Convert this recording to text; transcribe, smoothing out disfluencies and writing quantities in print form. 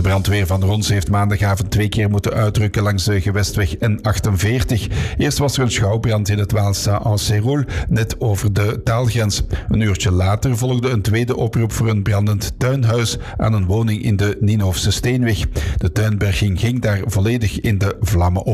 brandweer van Rons heeft maandagavond 2 keer moeten uitrukken langs de gewestweg N48. Eerst was er een schouwbrand in het Waalsta en Serol, net over de taalgrens. Een uurtje later volgde een tweede oproep voor een brandend tuinhuis aan een woning in de Nienhoofse Steenweg. De tuinberging ging daar volledig in de vlammen op.